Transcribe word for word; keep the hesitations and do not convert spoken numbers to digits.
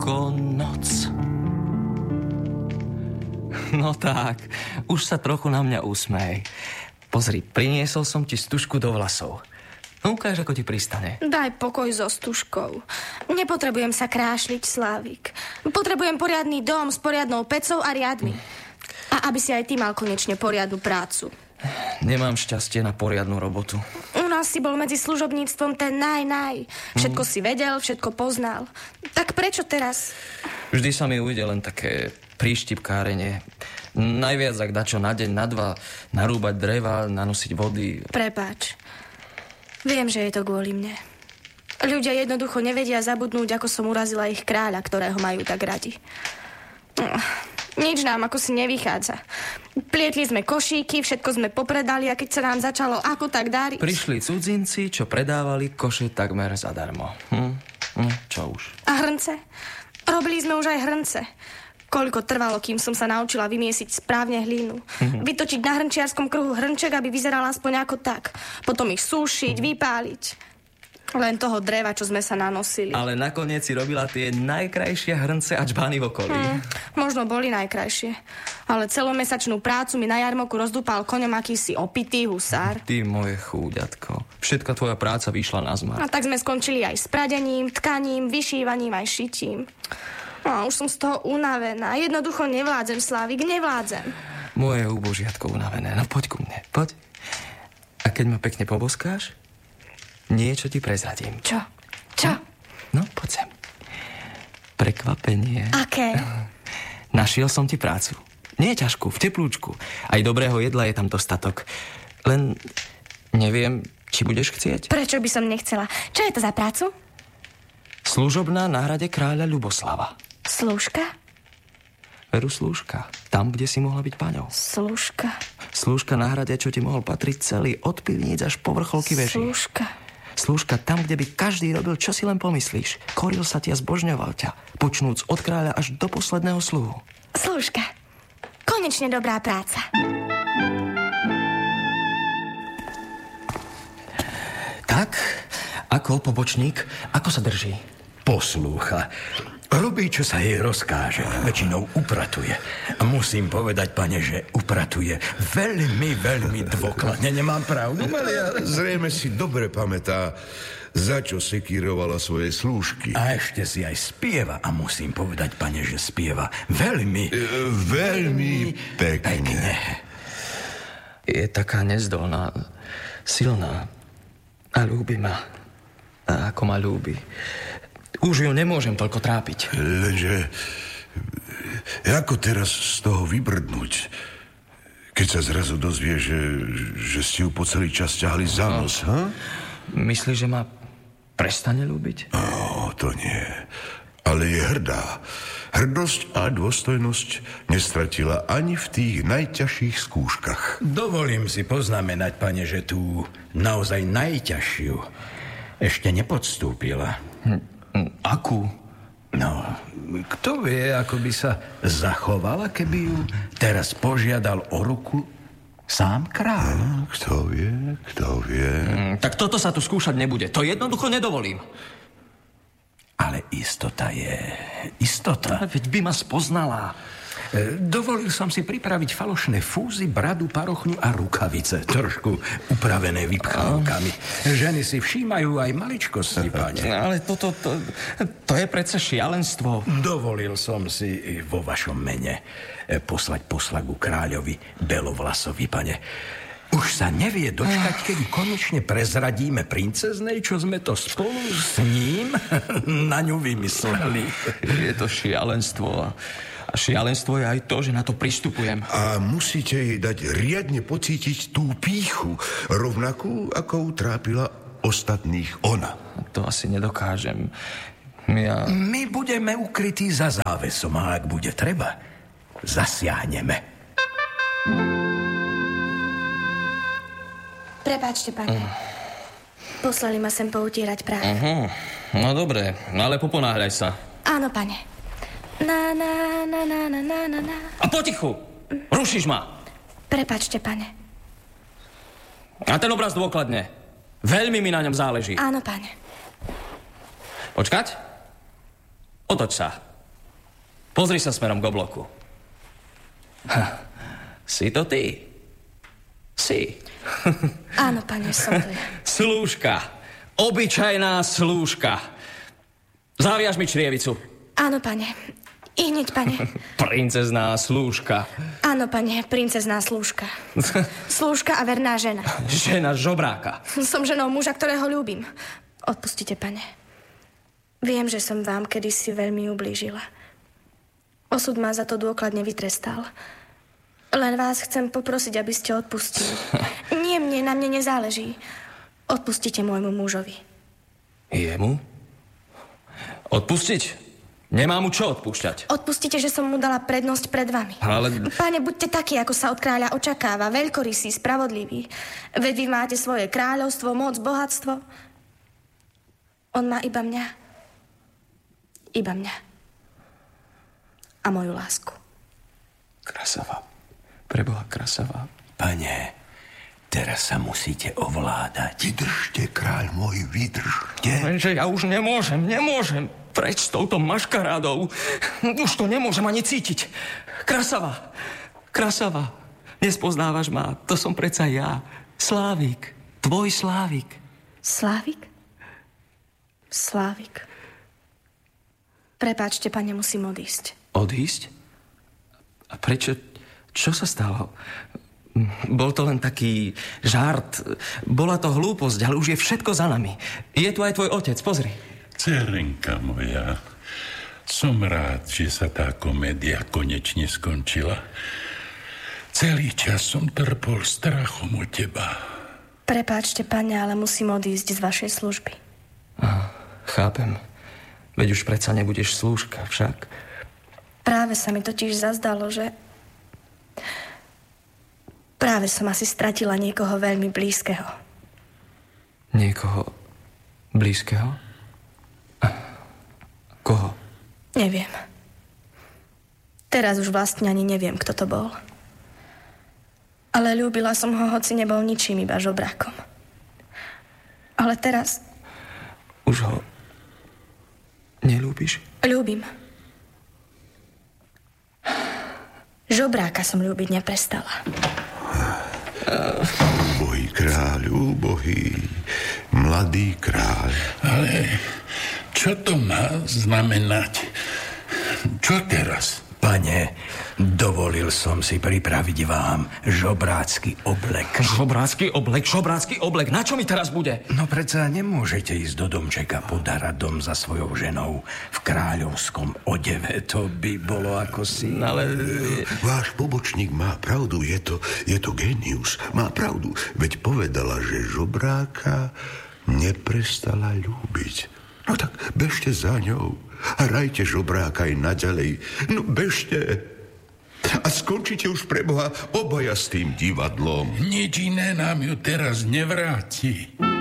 Veľkonoc. No tak, už sa trochu na mňa usmej. Pozri, priniesol som ti stužku do vlasov. No ukáž, ako ti pristane. Daj pokoj so stužkou. Nepotrebujem sa krášliť, Slávik. Potrebujem poriadny dom s poriadnou pecou a riadmi. A aby si aj ty mal konečne poriadnu prácu. Nemám šťastie na poriadnu robotu. U nás si bol medzi služobníctvom ten naj-naj. Všetko mm. si vedel, všetko poznal. Tak prečo teraz? Vždy sa mi ujde len také príštipkárenie. Najviac ak dačo na deň, na dva, narúbať dreva, nanosiť vody. Prepáč. Viem, že je to kvôli mne. Ľudia jednoducho nevedia zabudnúť, ako som urazila ich kráľa, ktorého majú tak radi. Nič nám ako si nevychádza. Plietli sme košíky, všetko sme popredali a keď sa nám začalo ako tak dáriť... Prišli cudzinci, čo predávali koše takmer zadarmo. Hm? Hm, čo už? A hrnce? Robili sme už aj hrnce. Koľko trvalo, kým som sa naučila vymiesiť správne hlínu. Mm-hmm. Vytočiť na hrnčiarskom kruhu hrnček, aby vyzeral aspoň ako tak. Potom ich súšiť, mm-hmm. vypáliť. Len toho dreva, čo sme sa nanosili. Ale nakoniec si robila tie najkrajšie hrnce a čbány v okolí. Hmm, možno boli najkrajšie. Ale celomesačnú prácu mi na jarmoku rozdúpal koňom akýsi opitý husár. Ty moje chúďatko. Všetka tvoja práca vyšla na zmar. A tak sme skončili aj s pradením, tkaním, vyšívaním aj šitím. No, už som z toho unavená. Jednoducho nevládzem, Slávik, nevládzem. Moje úbožiatko unavené. No poď ku mne, poď. A keď ma pekne poboskáš, niečo ti prezradím. Čo? Čo? No, poď sem. Prekvapenie. Aké? Našiel som ti prácu. Nie ťažkú, v teplúčku. Aj dobrého jedla je tam dostatok. Len neviem, či budeš chcieť. Prečo by som nechcela? Čo je to za prácu? Služobná na hrade kráľa Ľuboslava. Slúžka? Veru slúžka. Tam, kde si mohla byť paňou. Slúžka. Slúžka na hrade, čo ti mohol patriť celý, od pivníc až po vrcholky veží. Slúžka. Slúžka tam, kde by každý robil, čo si len pomyslíš. Koril sa ti a zbožňoval ťa, počnúc od kráľa až do posledného sluhu. Slúžka. Konečne dobrá práca. Tak, ako pobočník, ako sa drží? Poslúcha. Robí, čo sa jej rozkáže. Väčšinou upratuje. A musím povedať, pane, že upratuje veľmi, veľmi dôkladne. Nemám pravdu, Meliar? Zrejme si dobre pamätá, za čo sekírovala svoje slúžky. A ešte si aj spieva. A musím povedať, pane, že spieva veľmi... E, veľmi pekne. pekne. Je taká nezdolná, silná a ľúbi ma. A ako ma ľúbi. Už ju nemôžem toľko trápiť. Lenže ako teraz z toho vybrdnúť, keď sa zrazu dozvie, že, že ste ju po celý čas ťahli za nos, ha? Myslíš, že ma prestane ľúbiť? No, to nie. Ale je hrdá. Hrdosť a dôstojnosť nestratila ani v tých najťažších skúškach. Dovolím si poznamenať, pane, že tú naozaj najťažšiu ešte nepodstúpila. Hm. Akú? No, kto vie, ako by sa zachovala, keby ju teraz požiadal o ruku sám kráľ. No, kto vie, kto vie. Mm, tak toto sa tu skúšať nebude. To jednoducho nedovolím. Ale istota je... Istota. A veď by ma spoznala. E, dovolil som si pripraviť falošné fúzy, bradu, parochňu a rukavice. Trošku upravené vypchávkami. Ženy si všímajú aj maličkosti, pane. Ale toto, to, to je predsa šialenstvo. Dovolil som si vo vašom mene poslať poslagu kráľovi Belovlasovi, pane. Už sa nevie dočkať, kedy konečne prezradíme princeznej, čo sme to spolu s ním na ňu vymysleli. Je to šialenstvo. A šialenstvo je aj to, že na to pristupujem. A musíte jej dať riadne pocítiť tú pýchu, rovnakú, ako utrápila ostatných ona. To asi nedokážem. Ja... My budeme ukrytí za závesom a ak bude treba, zasiahneme. Prepáčte, pane. Mm. Poslali ma sem poutierať práve. Uh-huh. No dobre, ale poponáhľaj sa. Áno, pane. Na, na, na, na, na, na, na, na. A potichu! Rušíš ma! Prepáčte, pane. A ten obraz dôkladne. Veľmi mi na ňom záleží. Áno, pane. Počkať? Otoč sa. Pozri sa smerom k obloku. Ha, si to ty? Si. Áno, pane, som to ja. Slúžka. Obyčajná slúžka. Zaviaž mi črievicu. Áno, pane. I hneď, pane. Princezná slúžka. Áno, pane, princezná slúžka. Slúžka a verná žena. Žena žobráka. Som ženou muža, ktorého ľúbim. Odpustite, pane. Viem, že som vám kedysi veľmi ublížila. Osud ma za to dôkladne vytrestal. Len vás chcem poprosiť, aby ste odpustili. Nie mne, na mne nezáleží. Odpustite môjmu mužovi. Jemu? Odpustiť? Nemám mu čo odpúšťať. Odpustite, že som mu dala prednosť pred vami. Ale... Pane, buďte takí, ako sa od kráľa očakáva. Veľkorysý, spravodlivý. Veď vy máte svoje kráľovstvo, moc, bohatstvo. On má iba mňa. Iba mňa. A moju lásku. Krasava. Preboha, krasava. Pane, teraz sa musíte ovládať. Vydržte, kráľ môj, vydržte. Lenže ja už nemôžem, nemôžem. Preč s touto maškarádou. Už to nemôžem ani cítiť. Krasava, krasava. Nespoznávaš ma, to som predsa ja. Slávik, tvoj Slávik. Slávik? Slávik. Prepáčte, pane, musím odísť. Odísť? A prečo? Čo sa stalo? Bol to len taký žart. Bola to hlúposť, ale už je všetko za nami. Je tu aj tvoj otec, pozri. Dcerenka moja, som rád, že sa tá komédia konečne skončila. Celý čas som trpol strachom o teba. Prepáčte, pane, ale musím odísť z vašej služby. Aha, chápem. Veď už predsa nebudeš slúžka, však. Práve sa mi totiž zazdalo, že... Práve som asi stratila niekoho veľmi blízkeho. Niekoho blízkeho? Koho? Neviem. Teraz už vlastne ani neviem, kto to bol. Ale ľúbila som ho, hoci nebol ničím, iba žobrákom. Ale teraz... Už ho neľúbiš? Ľúbim. Žobráka som ľúbiť neprestala. Úbohý kráľ, úbohý, mladý kráľ. Ale čo to má znamenať? Čo teraz? Pane, dovolil som si pripraviť vám žobrácky oblek. Žobrácky oblek, žobrácky oblek. Na čo mi teraz bude? No predsa nemôžete ísť do domčeka podarať dom za svojou ženou v kráľovskom odeve. To by bolo ako si... Ale... Váš pobočník má pravdu, je to, je to génius. Má pravdu, veď povedala, že žobráka neprestala ľúbiť. No tak bežte za ňou a rajte žobráka aj naďalej. No bežte a skončite už preboha obaja s tým divadlom. Nič iné nám ju teraz nevráti.